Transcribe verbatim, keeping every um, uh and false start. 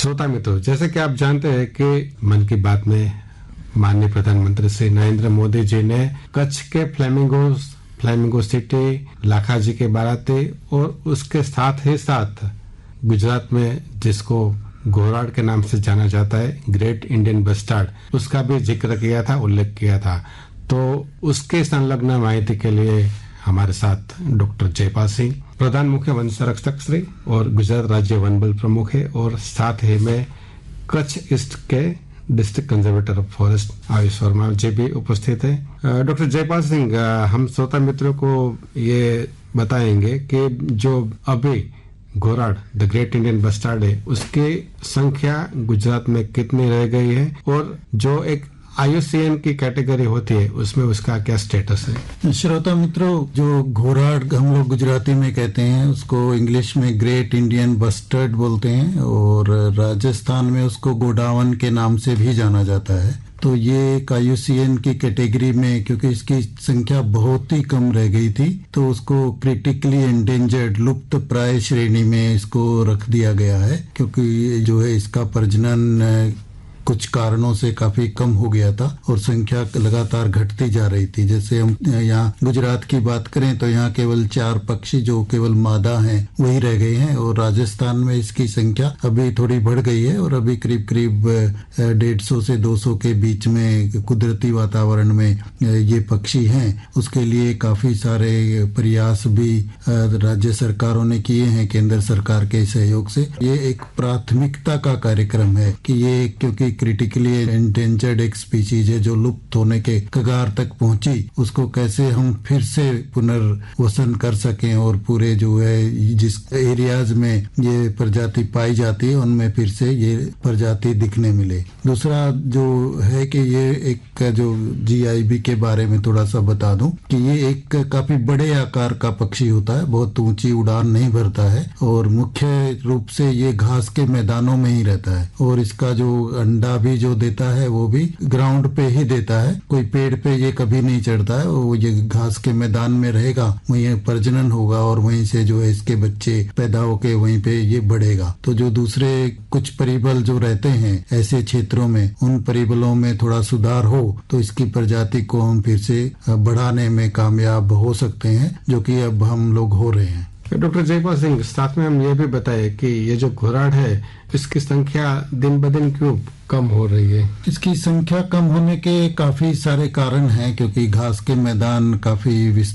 श्रोता मित्रों, जैसे कि आप जानते हैं कि मन की बात में माननीय प्रधानमंत्री श्री नरेंद्र मोदी जी ने कच्छ के फ्लेमिंगो फ्लेमिंगो सिटी, लाखाजी के बाराती और उसके साथ ही साथ गुजरात में जिसको घोराड के नाम से जाना जाता है, ग्रेट इंडियन बस्टार्ड, उसका भी जिक्र किया था, उल्लेख किया था। तो उसके संलग्न माहिती के लिए हमारे साथ डॉक्टर जयपाल सिंह, प्रधान मुख्य वन संरक्षक श्री और गुजरात राज्य वन बल प्रमुख है, और साथ ही में कच्छ ईस्ट के district conservator of forest Ayush Verma जी भी उपस्थित है। डॉक्टर जयपाल सिंह, हम श्रोता मित्रों को ये बताएंगे कि जो अभी Ghorad the great Indian bustard है, उसकी संख्या गुजरात में कितनी रह गई है, और जो एक आई यू सी एन की कैटेगरी होती है उसमें उसका क्या स्टेटस है? श्रोता मित्रों, जो घोराड हम लोग गुजराती में कहते हैं, उसको इंग्लिश में ग्रेट इंडियन बस्टर्ड बोलते हैं, और राजस्थान में उसको गोडावन के नाम से भी जाना जाता है। तो ये एक आई यू सी एन की कैटेगरी में, क्योंकि इसकी संख्या बहुत ही कम रह गई थी, तो उसको क्रिटिकली एंडेंजर्ड, लुप्त प्राय श्रेणी में इसको रख दिया गया है, क्योंकि जो है इसका प्रजनन कुछ कारणों से काफी कम हो गया था और संख्या लगातार घटती जा रही थी। जैसे हम यहाँ गुजरात की बात करें तो यहाँ केवल चार पक्षी जो केवल मादा हैं वही रह गए हैं, और राजस्थान में इसकी संख्या अभी थोड़ी बढ़ गई है और अभी करीब करीब डेढ़ सौ से दो सौ के बीच में कुदरती वातावरण में ये पक्षी हैं। उसके लिए काफी सारे प्रयास भी राज्य सरकारों ने किए हैं केंद्र सरकार के सहयोग से। ये एक प्राथमिकता का कार्यक्रम है कि ये, क्योंकि क्रिटिकली एंडेंजर्ड एक स्पीशीज है जो लुप्त होने के कगार तक पहुंची, उसको कैसे हम फिर से पुनर्वसन कर सकें और पूरे जो है जिस एरियाज में ये प्रजाति पाई जाती है उनमें फिर से ये प्रजाति दिखने मिले। दूसरा जो है कि ये एक जो जी आई बी के बारे में थोड़ा सा बता दूं कि ये एक काफी बड़े आकार का पक्षी होता है, बहुत ऊंची उड़ान नहीं भरता है, और मुख्य रूप से ये घास के मैदानों में ही रहता है, और इसका जो अंडा भी जो देता है वो भी ग्राउंड पे ही देता है, कोई पेड़ पे ये कभी नहीं चढ़ता है, वो ये घास के मैदान में रहेगा, वहीं प्रजनन होगा और वहीं से जो है इसके बच्चे पैदा होके वहीं पे ये बढ़ेगा। तो जो दूसरे कुछ परिबल जो रहते हैं ऐसे क्षेत्रों में, उन परिबलों में थोड़ा सुधार हो तो इसकी प्रजाति को हम फिर से बढ़ाने में कामयाब हो सकते हैं, जो कि अब हम लोग हो रहे हैं। डॉक्टर जयपाल सिंह, साथ में हम ये भी बताए कि ये जो घोराड है इसकी संख्या दिन ब दिन क्यों कम हो रही है? इसकी संख्या कम होने के काफी सारे कारण हैं, क्योंकि घास के मैदान काफी